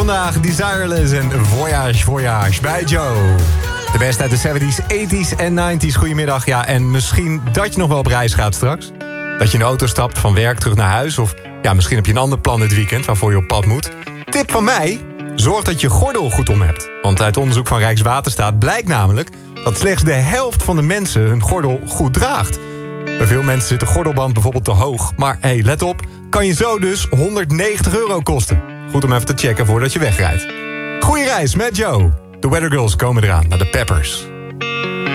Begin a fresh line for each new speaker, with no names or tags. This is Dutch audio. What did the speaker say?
vandaag Desireless en Voyage Voyage bij Joe. De beste uit de 70s, 80s en 90s. Goedemiddag. Ja, en misschien dat je nog wel op reis gaat straks. Dat je in de auto stapt van werk terug naar huis. Of ja, misschien heb je een ander plan dit weekend waarvoor je op pad moet. Tip van mij, zorg dat je gordel goed om hebt. Want uit onderzoek van Rijkswaterstaat blijkt namelijk dat slechts de helft van de mensen hun gordel goed draagt. Bij veel mensen zit de gordelband bijvoorbeeld te hoog. Maar hey, let op, kan je zo dus €190 kosten. Goed om even te checken voordat je wegrijdt. Goeie reis met Joe. De Weather Girls komen eraan naar de Peppers.